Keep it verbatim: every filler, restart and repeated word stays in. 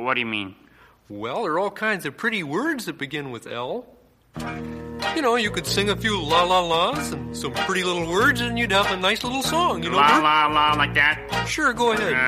What do you mean? Well, there are all kinds of pretty words that begin with L. You know, you could sing a few la-la-las and some pretty little words, and you'd have a nice little song, you know, La, Bert? la, la, like that? Sure, go ahead.